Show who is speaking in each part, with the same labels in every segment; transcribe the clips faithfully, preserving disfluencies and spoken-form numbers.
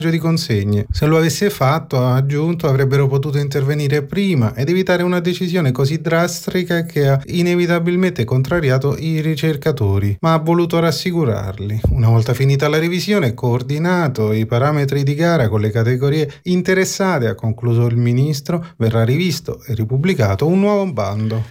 Speaker 1: di consegne. Se lo avesse fatto, ha aggiunto, avrebbero potuto intervenire prima ed evitare una decisione così drastica che ha inevitabilmente contrariato i ricercatori, ma ha voluto rassicurarli. Una volta finita la revisione e coordinato i parametri di gara con le categorie interessate, ha concluso il ministro, verrà rivisto e ripubblicato un nuovo bando.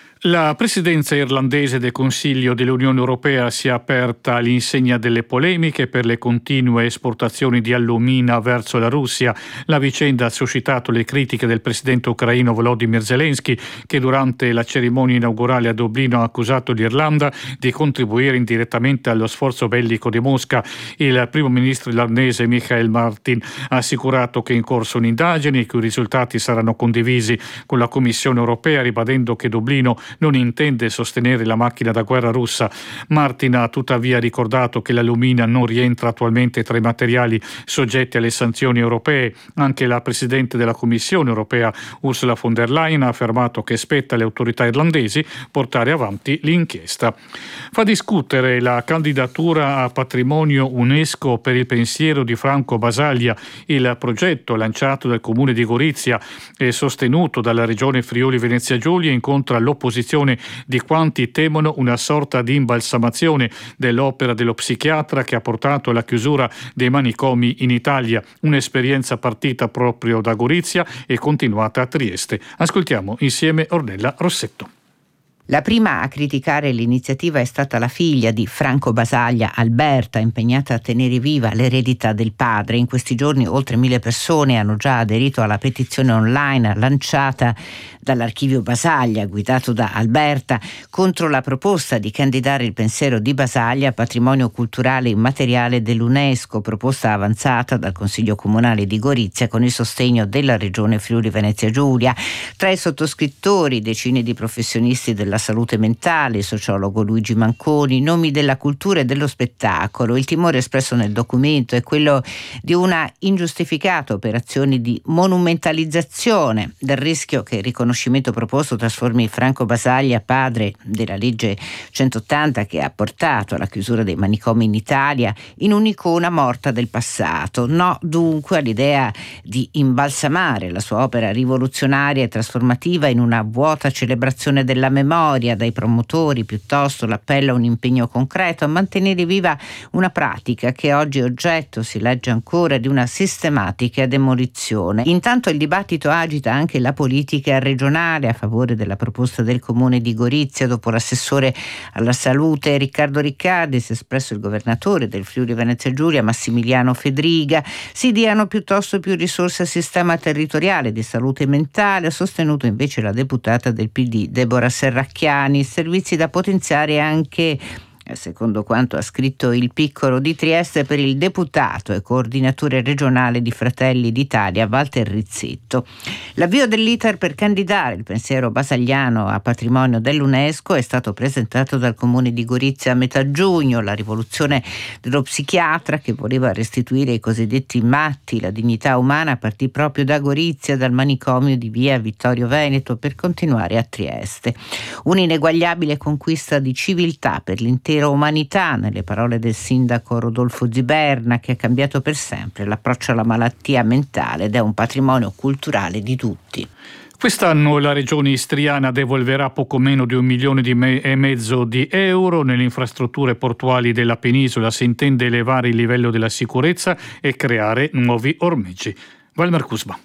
Speaker 2: La presidenza irlandese del Consiglio dell'Unione Europea si è aperta all'insegna delle polemiche per le continue esportazioni di allumina verso la Russia. La vicenda ha suscitato le critiche del presidente ucraino Volodymyr Zelensky, che durante la cerimonia inaugurale a Dublino ha accusato l'Irlanda di contribuire indirettamente allo sforzo bellico di Mosca. Il primo ministro irlandese Michael Martin ha assicurato che è in corso un'indagine i cui risultati saranno condivisi con la Commissione Europea, ribadendo che Dublino non intende sostenere la macchina da guerra russa. Martin ha tuttavia ricordato che l'allumina non rientra attualmente tra i materiali soggetti alle sanzioni europee. Anche la Presidente della Commissione Europea Ursula von der Leyen ha affermato che spetta alle autorità irlandesi portare avanti l'inchiesta. Fa discutere la candidatura a patrimonio UNESCO per il pensiero di Franco Basaglia. Il progetto lanciato dal Comune di Gorizia e sostenuto dalla Regione Friuli Venezia Giulia incontra l'opposizione di quanti temono una sorta di imbalsamazione dell'opera dello psichiatra che ha portato alla chiusura dei manicomi in Italia, un'esperienza partita proprio da Gorizia e continuata a Trieste. Ascoltiamo insieme Ornella Rossetto.
Speaker 3: La prima a criticare l'iniziativa è stata la figlia di Franco Basaglia, Alberta, impegnata a tenere viva l'eredità del padre. In questi giorni oltre mille persone hanno già aderito alla petizione online lanciata dall'archivio Basaglia, guidato da Alberta, contro la proposta di candidare il pensiero di Basaglia a patrimonio culturale immateriale dell'UNESCO, proposta avanzata dal Consiglio Comunale di Gorizia con il sostegno della Regione Friuli Venezia Giulia. Tra i sottoscrittori decine di professionisti della salute mentale, il sociologo Luigi Manconi, nomi della cultura e dello spettacolo. Il timore espresso nel documento è quello di una ingiustificata operazione di monumentalizzazione, del rischio che il riconoscimento proposto trasformi Franco Basaglia, padre della legge centottanta che ha portato alla chiusura dei manicomi in Italia, in un'icona morta del passato. No dunque all'idea di imbalsamare la sua opera rivoluzionaria e trasformativa in una vuota celebrazione della memoria. Dai promotori piuttosto l'appello a un impegno concreto a mantenere viva una pratica che oggi è oggetto, si legge ancora, di una sistematica demolizione. Intanto il dibattito agita anche la politica regionale a favore della proposta del Comune di Gorizia. Dopo l'assessore alla salute Riccardo Riccardi si è espresso il governatore del Friuli Venezia Giulia Massimiliano Fedriga. Si diano piuttosto più risorse al sistema territoriale di salute mentale, ha sostenuto invece la deputata del P D Deborah Serracchiani. Servizi da potenziare anche, secondo quanto ha scritto Il Piccolo di Trieste, per il deputato e coordinatore regionale di Fratelli d'Italia Walter Rizzetto. L'avvio dell'iter per candidare il pensiero basagliano a patrimonio dell'UNESCO è stato presentato dal Comune di Gorizia a metà giugno. La rivoluzione dello psichiatra che voleva restituire ai cosiddetti matti la dignità umana partì proprio da Gorizia, dal manicomio di via Vittorio Veneto, per continuare a Trieste. Un'ineguagliabile conquista di civiltà per l'intera umanità, nelle parole del sindaco Rodolfo Ziberna, che ha cambiato per sempre l'approccio alla malattia mentale ed è un patrimonio culturale di tutti.
Speaker 2: Quest'anno la regione istriana devolverà poco meno di un milione di me- e mezzo di euro nelle infrastrutture portuali della penisola. Si intende elevare il livello della sicurezza e creare nuovi ormeggi. Valmar Cusba.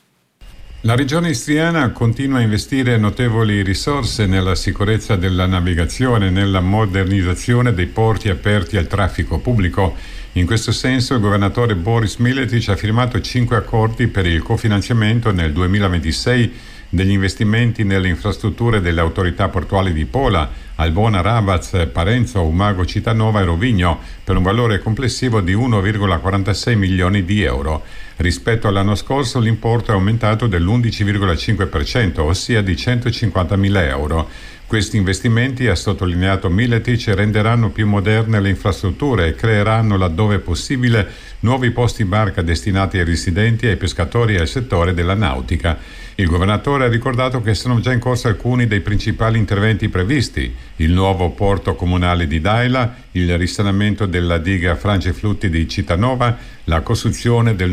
Speaker 4: La regione istriana continua a investire notevoli risorse nella sicurezza della navigazione e nella modernizzazione dei porti aperti al traffico pubblico. In questo senso il governatore Boris Miletic ha firmato cinque accordi per il cofinanziamento nel duemilaventisei degli investimenti nelle infrastrutture delle autorità portuali di Pola, Albona, Rabaz, Parenzo, Umago, Cittànova e Rovigno per un valore complessivo di uno virgola quarantasei milioni di euro. Rispetto all'anno scorso l'importo è aumentato dell'undici virgola cinque per cento, ossia di centocinquantamila euro. Questi investimenti, ha sottolineato Miletic, renderanno più moderne le infrastrutture e creeranno, laddove possibile, nuovi posti barca destinati ai residenti, ai pescatori e al settore della nautica. Il governatore ha ricordato che sono già in corso alcuni dei principali interventi previsti: il nuovo porto comunale di Daila, il risanamento della diga Franceflutti di Cittànova, la costruzione del